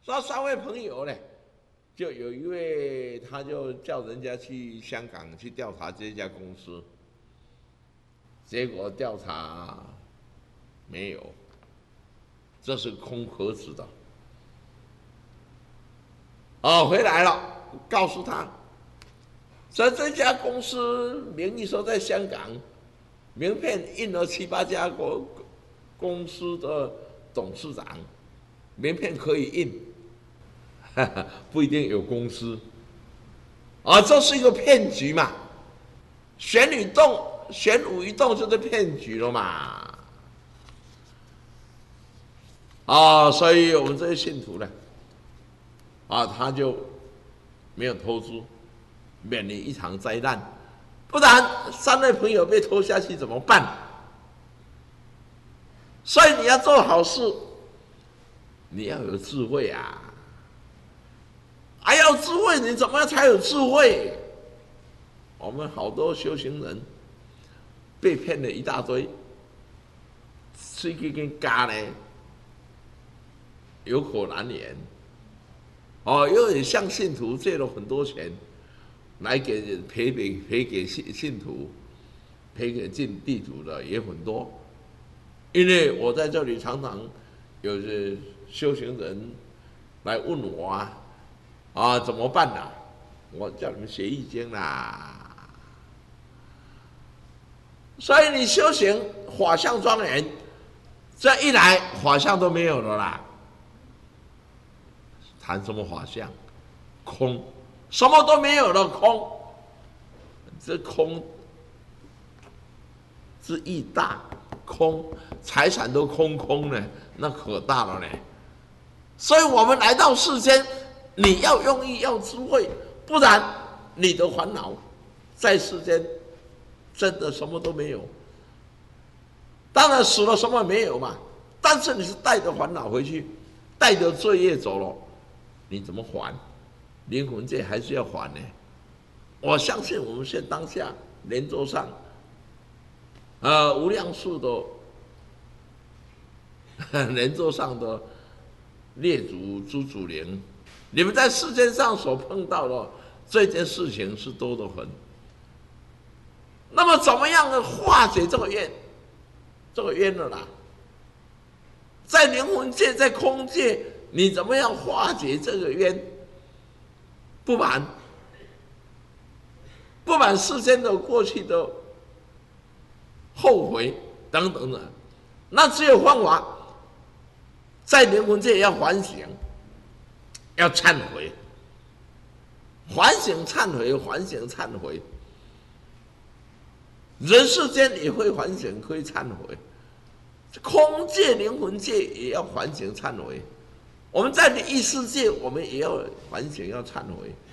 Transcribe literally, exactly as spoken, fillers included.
那三位朋友呢，就有一位他就叫人家去香港去调查这家公司，结果调查没有，这是空壳子的。哦，回来了，告诉他，说这家公司名义说在香港，名片印了七八家公公司的董事长，名片可以印，哈哈，不一定有公司。啊，这是一个骗局嘛，玄女洞、玄武一洞就是骗局了嘛。啊，所以我们这些信徒呢，啊，他就没有偷猪，免了一场灾难。不然三位朋友被拖下去怎么办？所以你要做好事，你要有智慧啊！还要智慧，你怎么样才有智慧？我们好多修行人被骗了一大堆，去去跟家呢，有口难言。哦，又有向信徒借了很多钱，来给赔给赔给信信徒，赔给进地主的也很多。因为我在这里常常有些修行人来问我啊，啊怎么办啊？我叫你们学易经啦。所以你修行法相庄严，这一来法相都没有了啦。谈什么法相？空，什么都没有了，空。这空之义大，空财产都空空呢，那可大了呢。所以我们来到世间，你要用意，要智慧，不然你的烦恼在世间真的什么都没有。当然死了什么没有嘛，但是你是带着烦恼回去，带着罪业走了。你怎么还？灵魂界还是要还呢。我相信我们现当下莲洲上，呃，无量数的莲洲上的列祖诸祖灵，你们在世界上所碰到的这件事情是多得很。那么怎么样的化解这个冤？这个冤了啦，在灵魂界，在空界。你怎么样化解这个冤？不满，不满世间的过去的后悔等等的，那只有方法，在灵魂界要反省，要忏悔，反省忏悔，反省忏悔。人世间也会反省，可以忏悔；空界、灵魂界也要反省忏悔。我们在异世界，我们也要反省，要忏悔。